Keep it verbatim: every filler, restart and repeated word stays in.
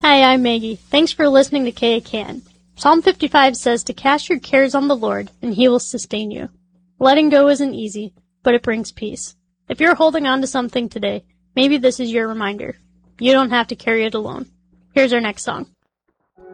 Hi, I'm Maggie. Thanks for listening to K A K N. Psalm fifty-five says to cast your cares on the Lord, and He will sustain you. Letting go isn't easy, but it brings peace. If you're holding on to something today, maybe this is your reminder. You don't have to carry it alone. Here's our next song.